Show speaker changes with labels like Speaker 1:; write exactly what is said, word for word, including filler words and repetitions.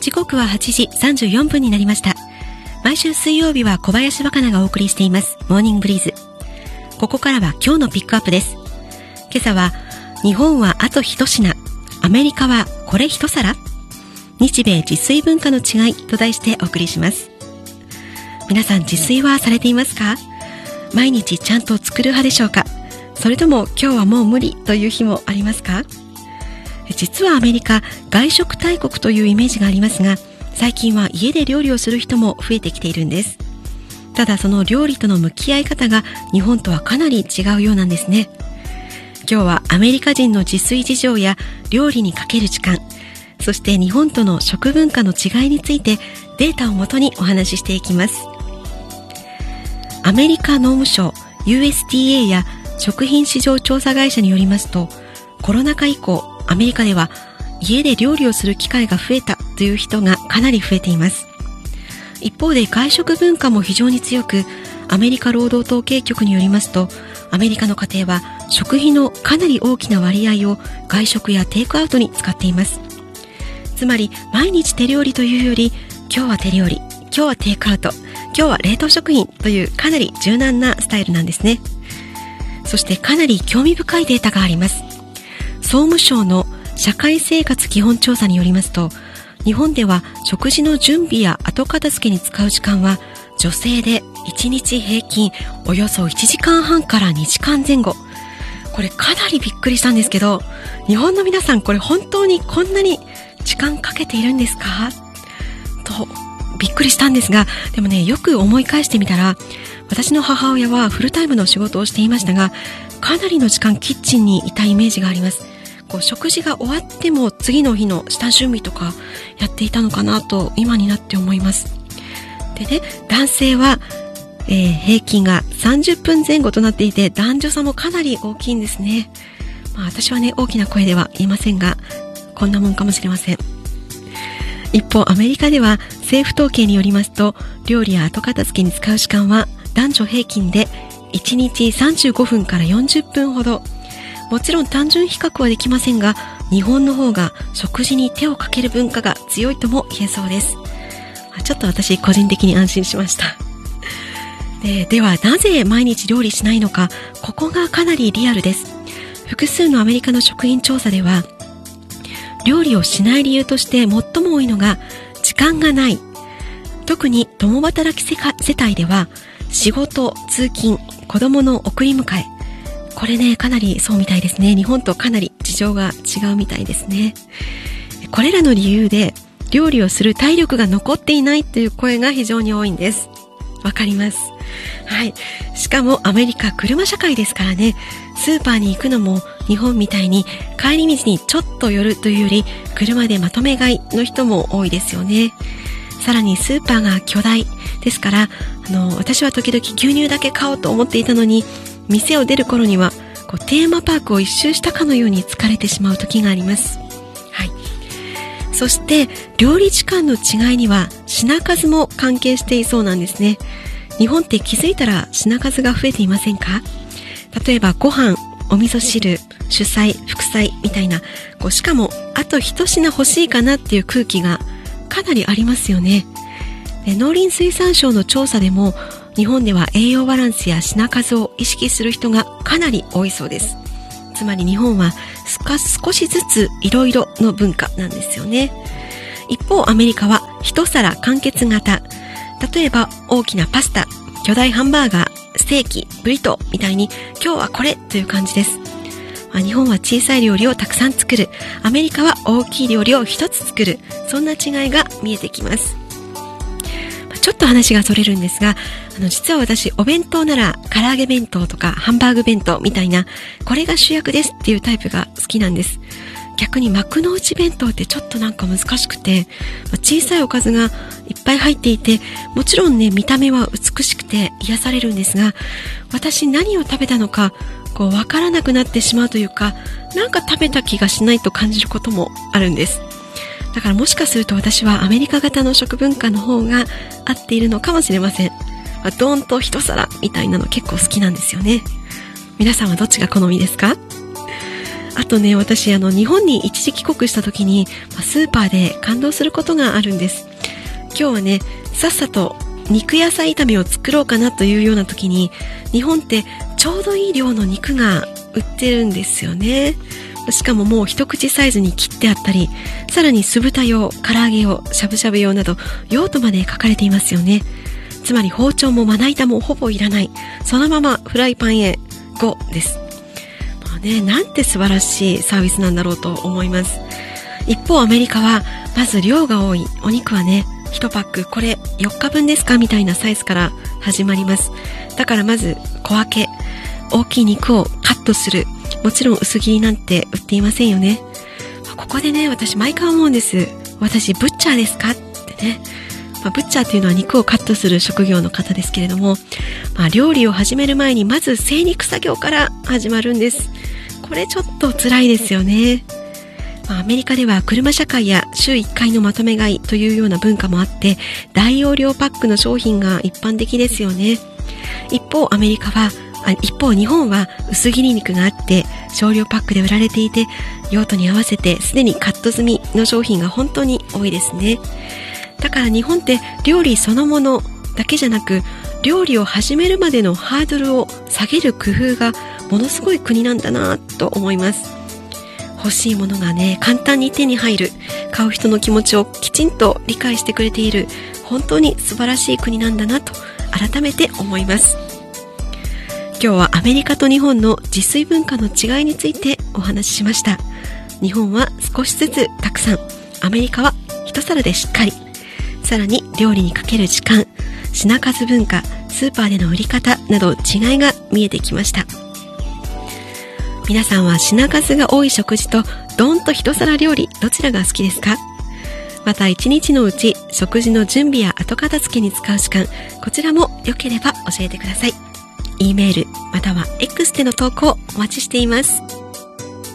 Speaker 1: 時刻ははちじさんじゅうよんぷんになりました。毎週水曜日は小林若菜がお送りしていますモーニングブリーズ。ここからは今日のピックアップです。今朝は日本はあと一品、アメリカはこれ一皿、日米自炊文化の違いと題してお送りします。皆さん自炊はされていますか？毎日ちゃんと作る派でしょうか？それとも今日はもう無理という日もありますか？実はアメリカ、外食大国というイメージがありますが、最近は家で料理をする人も増えてきているんです。ただその料理との向き合い方が日本とはかなり違うようなんですね。今日はアメリカ人の自炊事情や料理にかける時間、そして日本との食文化の違いについてデータをもとにお話ししていきます。アメリカ農務省 ユーエスディーエー や食品市場調査会社によりますと、コロナ禍以降アメリカでは家で料理をする機会が増えたという人がかなり増えています。一方で外食文化も非常に強く、アメリカ労働統計局によりますと、アメリカの家庭は食費のかなり大きな割合を外食やテイクアウトに使っています。つまり毎日手料理というより、今日は手料理、今日はテイクアウト、今日は冷凍食品というかなり柔軟なスタイルなんですね。そしてかなり興味深いデータがあります。総務省の社会生活基本調査によりますと、日本では食事の準備や後片付けに使う時間は女性でいちにち平均およそいちじかんはんからにじかんぜん後。これかなりびっくりしたんですけど、日本の皆さんこれ本当にこんなに時間かけているんですかとびっくりしたんですが、でもね、よく思い返してみたら、私の母親はフルタイムの仕事をしていましたが、かなりの時間キッチンにいたイメージがあります。こう食事が終わっても次の日の下準備とかやっていたのかなと今になって思います。でね、男性は、えー、平均がさんじゅっぷんぜん後となっていて、男女差もかなり大きいんですね。まあ、私はね、大きな声では言いませんが、こんなもんかもしれません。一方アメリカでは政府統計によりますと、料理や後片付けに使う時間は男女平均でいちにちさんじゅうごふんからよんじゅっぷんほど。もちろん単純比較はできませんが、日本の方が食事に手をかける文化が強いとも言えそうです。ちょっと私個人的に安心しました。で、ではなぜ毎日料理しないのか、ここがかなりリアルです。複数のアメリカの食品調査では、料理をしない理由として最も多いのが時間がない。特に共働き世帯では仕事、通勤、子供の送り迎え、これね、かなりそうみたいですね。日本とかなり事情が違うみたいですね。これらの理由で料理をする体力が残っていないという声が非常に多いんです。わかります。はい。しかもアメリカ車社会ですからね、スーパーに行くのも日本みたいに帰り道にちょっと寄るというより、車でまとめ買いの人も多いですよね。さらにスーパーが巨大ですから、あの私は時々牛乳だけ買おうと思っていたのに、店を出る頃にはこうテーマパークを一周したかのように疲れてしまう時があります。はい。そして料理時間の違いには品数も関係していそうなんですね。日本って気づいたら品数が増えていませんか？例えばご飯、お味噌汁、主菜、副菜みたいな、こうしかもあと一品欲しいかなっていう空気がかなりありますよね。で、農林水産省の調査でも、日本では栄養バランスや品数を意識する人がかなり多いそうです。つまり日本は少しずついろいろの文化なんですよね。一方アメリカは一皿完結型。例えば大きなパスタ、巨大ハンバーガー、ステーキ、ブリトーみたいに今日はこれという感じです。日本は小さい料理をたくさん作る。アメリカは大きい料理を一つ作る。そんな違いが見えてきます。ちょっと話がそれるんですが、あの実は私お弁当なら唐揚げ弁当とかハンバーグ弁当みたいな、これが主役ですっていうタイプが好きなんです。逆に幕の内弁当ってちょっとなんか難しくて、小さいおかずがいっぱい入っていて、もちろんね見た目は美しくて癒されるんですが、私何を食べたのかこうわからなくなってしまうというか、なんか食べた気がしないと感じることもあるんです。だからもしかすると私はアメリカ型の食文化の方が合っているのかもしれません。ドーンと一皿みたいなの結構好きなんですよね。皆さんはどっちが好みですか？ あとね、私あの日本に一時帰国した時にスーパーで感動することがあるんです。今日はね、さっさと肉野菜炒めを作ろうかなというような時に、日本ってちょうどいい量の肉が売ってるんですよね。しかももう一口サイズに切ってあったり、さらに酢豚用、唐揚げ用、しゃぶしゃぶ用など用途まで書かれていますよね。つまり包丁もまな板もほぼいらない、そのままフライパンへゴーです。まあね、なんて素晴らしいサービスなんだろうと思います。一方アメリカはまず量が多い。お肉はね、いちパックこれよっかぶんですかみたいなサイズから始まります。だからまず小分け、大きい肉をカットする。もちろん薄切りなんて売っていませんよね。ここでね、私毎回思うんです。私ブッチャーですかってね。まあ、ブッチャーっていうのは肉をカットする職業の方ですけれども、まあ、料理を始める前にまず精肉作業から始まるんです。これちょっと辛いですよね。まあ、アメリカでは車社会や週いっかいのまとめ買いというような文化もあって、大容量パックの商品が一般的ですよね。一方アメリカはあ一方日本は薄切り肉があって少量パックで売られていて、用途に合わせてすでにカット済みの商品が本当に多いですね。だから日本って料理そのものだけじゃなく、料理を始めるまでのハードルを下げる工夫がものすごい国なんだなと思います。欲しいものがね、簡単に手に入る、買う人の気持ちをきちんと理解してくれている、本当に素晴らしい国なんだなと改めて思います。今日はアメリカと日本の自炊文化の違いについてお話ししました。日本は少しずつたくさん、アメリカは一皿でしっかり。さらに料理にかける時間、品数文化、スーパーでの売り方など違いが見えてきました。皆さんは品数が多い食事とドーンと一皿料理、どちらが好きですか？また一日のうち食事の準備や後片付けに使う時間、こちらも良ければ教えてください。E メールまたは X での投稿お待ちしています。